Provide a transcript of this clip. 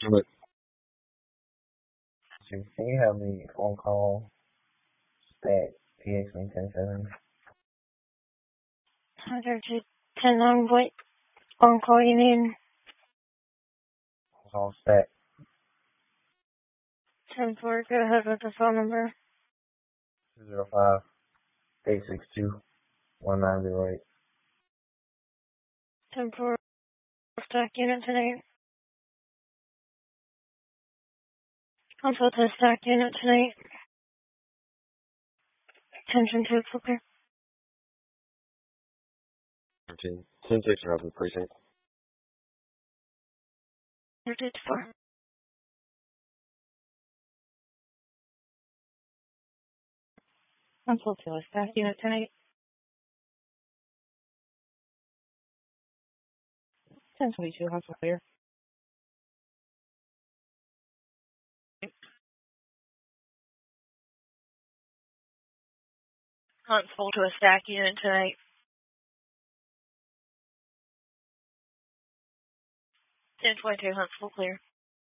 But can you have me on call stat PX 10-7? 110 what on call you need? Call stat 10-4, go ahead with the phone number. 205-862-1908. 10-4, stack unit tonight. Consult the stack unit tonight. Attention to clear. 10-6 Robin Precinct. 4. Consult to a stack unit tonight. 10-22, consult clear. Consult to a stack unit tonight. 10-22, consult clear.